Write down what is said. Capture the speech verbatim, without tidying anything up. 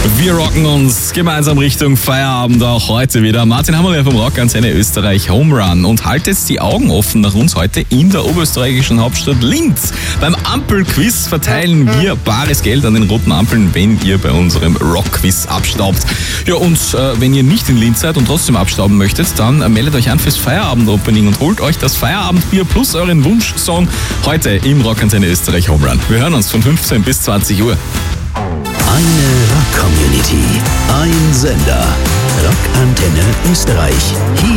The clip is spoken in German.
Wir rocken uns gemeinsam Richtung Feierabend, auch heute wieder. Martin Hammerl vom Rockantenne Österreich Home Run. Und haltet die Augen offen nach uns heute in der oberösterreichischen Hauptstadt Linz. Beim Ampelquiz verteilen wir bares Geld an den roten Ampeln, wenn ihr bei unserem Rockquiz abstaubt. Ja, und äh, wenn ihr nicht in Linz seid und trotzdem abstauben möchtet, dann äh, meldet euch an fürs Feierabend-Opening und holt euch das Feierabendbier plus euren Wunschsong heute im Rockantenne Österreich Home Run. Wir hören uns von fünfzehn bis zwanzig Uhr. Eine Rock-Community, ein Sender. Rockantenne Österreich. Hier